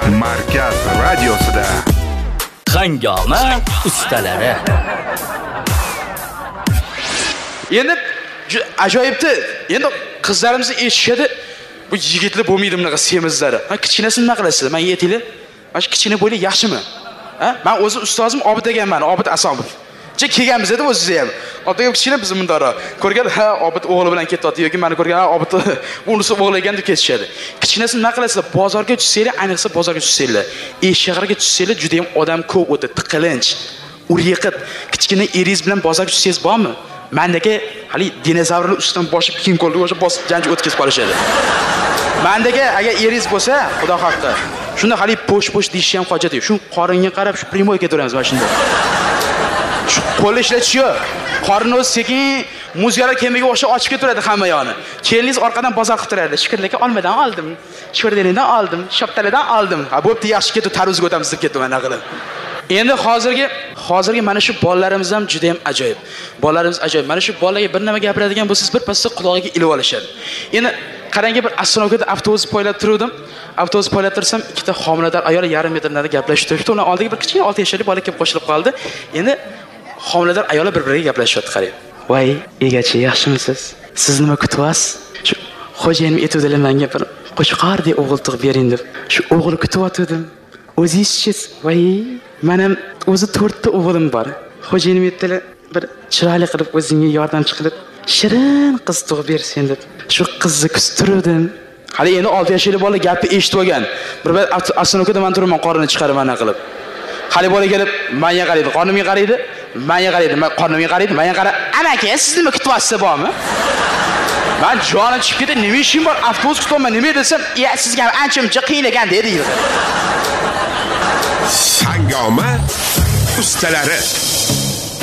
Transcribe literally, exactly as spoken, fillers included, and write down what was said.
Markaz radiosida Hangoma ustalari. Endi ajoyibdi. Endi qizlarimiz eshitishadi. Bu yigitlar bo'lmaydi bunaqa semizlari. Ha, kichkinasini nima qilasiz? Men aytaylik. Mana shu kichkina bo'yli yaxshimi? Ha? Men o'zi ustozim Obid ekanman, Obid Asomov. Che kelganmiz edi o'zingiz ham. Obid kichkina biz bundara. Ko'rgan, ha, Obid o'g'li bilan ketyapti yoki meni ko'rgan, ha, Obid unisi o'g'li ekan deb ketishadi. Kichkinasini nima qilasizlar? Bozorga tushsanglar, ayniqsa bozorga tushsanglar, eshik shaharga tushsanglar juda ham odam ko'p o'tdi, tiqilinch, ur-yiqit. Kichkina eriz bilan bozorga tushsangiz bormi? Mendagi hali dinozavrlar ustidan boshib kiyim qo'lga o'sha bosib janj o'tkazib qolishadi. Mendagi agar eriz bo'lsa, xudo haqqi, shunda hali po'sh-po'sh deyish ham hojat yo'q. Shu qoringa qarab shu primoyga turamiz mana shunda. Shu qo'l ishlatish yo'q. Qorin o'zi sekin muzyalar kemaga o'sha ochib keturadi hamma yoni. Keliningiz orqadan bozor qilib turadi. Shikrlaka olmadan oldim, shikrdalikdan oldim, shoptaladan oldim. Ha, bo'pti, yaxshi ketib tarvuzga o'tamiz deb ketdim mana qilib. Endi hozirgi hozirgi mana shu bolalarimiz ham juda ham ajoyib. Bolalarimiz ajoyib. Mana shu bolalarga bir nima gapiradigan bo'lsangiz, bir pasda quloqiga ilib olishadi. Endi qarangki bir Astronomiyada avtobus poylab turdim. Avtobus poylab tursam, ikkita homilador ayol yarim metr narida gaplashib turibdi. Uning oldiga bir kichkina olti yoshli bola kelib qo'shilib qoldi. Endi homilador ayollar bir-biriga gaplashyapti, qarang. "Voy, egachi, yaxshimisiz? Siz nima kutyapsiz? Shu xo'jayinim aytuvdilar menga bir qo'chqordek o'g'il tug'ib bering deb. Shu o'g'il kutyaptim. O'zingizchi, voy, men ham o'zi to'rtta o'g'lim bor. Xo'jayinim aytdilar, bir chiroyli qilib o'zingga yordamchi qilib, shirin qiz tug'ib bersin deb. Shu qizni kustirdim. Hali endi olti yoshli bola gapni eshitib olgan. Bir bir Astronomiyada men turman qorini chiqarib mana qilib. Hali bola kelib, menga qaraydi, qornimga qaraydi, menga qaraydi, men qornimga qaraydi, menga qara. Amaki, siz nima kutyapsiz bormi? Men jonim chiqib ketdi, nima ishim bor? Avtobus kutmayman, nima desam, "Ya, sizga ancha-muncha qiynalgan" dedi. Hangoma ustalari.